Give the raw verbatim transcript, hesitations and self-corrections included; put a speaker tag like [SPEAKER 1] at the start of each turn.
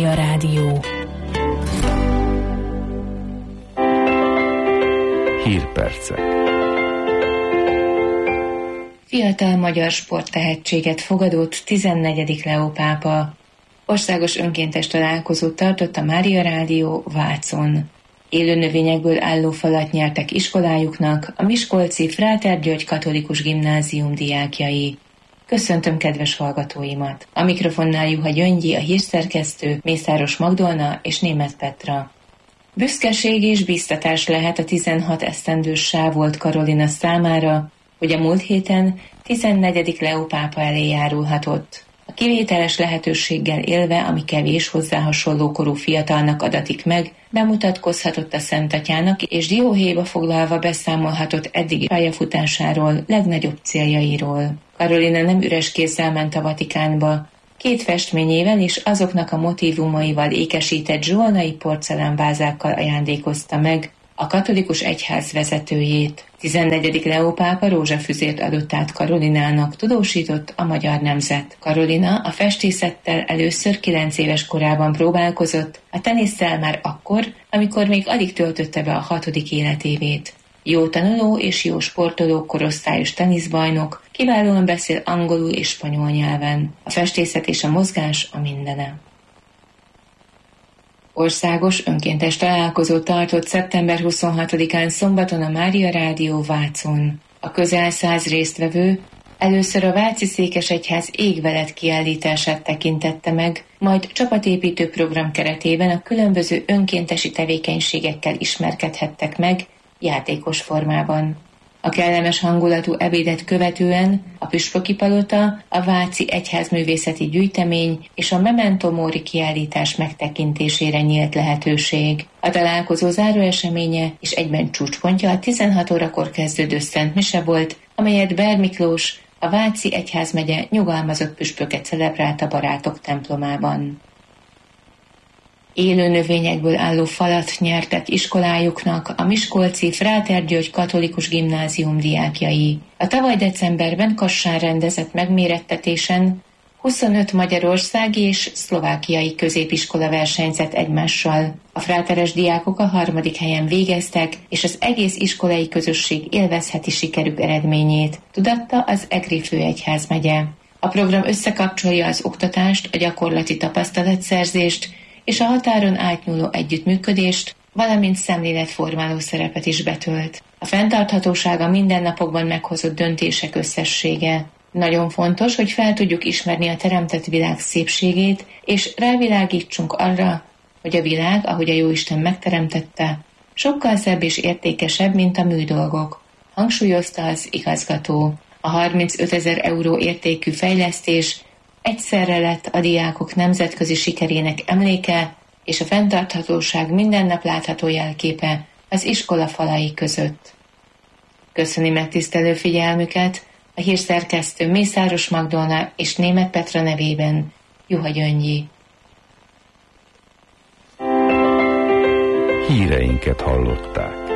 [SPEAKER 1] Mária Rádió.
[SPEAKER 2] Hírpercek.
[SPEAKER 3] Fiatal magyar sporttehetséget fogadott tizennegyedik Leó pápa. Országos önkéntes találkozót tartott a Mária Rádió Vácon. Élő növényekből álló falat nyertek iskolájuknak a miskolci Fráter György Katolikus Gimnázium diákjai. Köszöntöm kedves hallgatóimat! A mikrofonnál Juha Gyöngyi, a hírszerkesztő, Mészáros Magdolna és Németh Petra. Büszkeség és bíztatás lehet a tizenhat esztendős Sávolt Karolina számára, hogy a múlt héten tizennegyedik Leó pápa elé járulhatott. A kivételes lehetőséggel élve, ami kevés hozzá hasonló korú fiatalnak adatik meg, bemutatkozhatott a Szentatyának, és dióhéjba foglalva beszámolhatott eddigi pályafutásáról, legnagyobb céljairól. Karolina nem üres kézzel ment a Vatikánba. Két festményével és azoknak a motívumaival ékesített zsolnai porcelánvázákkal ajándékozta meg a katolikus egyház vezetőjét. tizennegyedik Leó pápa rózsafüzért adott át Karolinának, tudósított a Magyar Nemzet. Karolina a festészettel először kilenc éves korában próbálkozott, a tenisszel már akkor, amikor még alig töltötte be a hatodik életévét. Jó tanuló és jó sportoló korosztályos teniszbajnok, kiválóan beszél angolul és spanyol nyelven. A festészet és a mozgás a mindene. Országos önkéntes találkozót tartott szeptember huszonhatodikán szombaton a Mária Rádió Vácon. A közel száz résztvevő először a Váci Székesegyház Égvelet kiállítását tekintette meg, majd csapatépítő program keretében a különböző önkéntesi tevékenységekkel ismerkedhettek meg játékos formában. A kellemes hangulatú ebédet követően a Püspöki Palota, a Váci Egyházművészeti Gyűjtemény és a Memento Mori kiállítás megtekintésére nyílt lehetőség. A találkozó záró eseménye és egyben csúcspontja a tizenhat órakor kezdődő Szent Mise volt, amelyet Ber Miklós, a Váci Egyházmegye nyugalmazott püspöke celebrált a Barátok templomában. Élő növényekből álló falat nyertek iskolájuknak a miskolci Fráter György Katolikus Gimnázium diákjai. A tavaly decemberben Kassán rendezett megmérettetésen huszonöt magyarországi és szlovákiai középiskola versenyzett egymással. A fráteres diákok a harmadik helyen végeztek, és az egész iskolai közösség élvezheti sikerük eredményét, tudatta az Egri főegyházmegye. A program összekapcsolja az oktatást, a gyakorlati tapasztalatszerzést és a határon átnyúló együttműködést, valamint szemléletformáló szerepet is betölt. A fenntarthatóság a mindennapokban meghozott döntések összessége. Nagyon fontos, hogy fel tudjuk ismerni a teremtett világ szépségét, és rávilágítsunk arra, hogy a világ, ahogy a Jóisten megteremtette, sokkal szebb és értékesebb, mint a műdolgok, hangsúlyozta az igazgató. A harmincötezer euró értékű fejlesztés egyszerre lett a diákok nemzetközi sikerének emléke és a fenntarthatóság minden nap látható jelképe az iskola falai között. Köszöni megtisztelő figyelmüket a hírszerkesztő Mészáros Magdolna és Németh Petra nevében Juha Gyöngyi.
[SPEAKER 2] Híreinket hallották.